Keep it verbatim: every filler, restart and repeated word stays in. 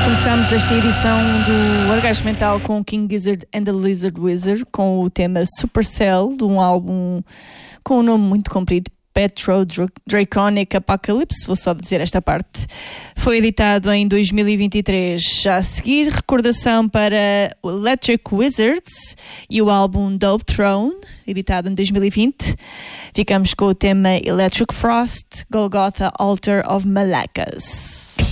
Começamos esta edição do Orgasmo Mental com King Gizzard and the Lizard Wizard, com o tema Supercell, de um álbum com um nome muito comprido, Petro Draconic Apocalypse. Vou só dizer esta parte. Foi editado em dois mil e vinte e três. Já a seguir, recordação para Electric Wizards e o álbum Dope Throne, editado em dois mil e vinte. Ficamos com o tema Electric Frost, Golgotha Altar of Malacas.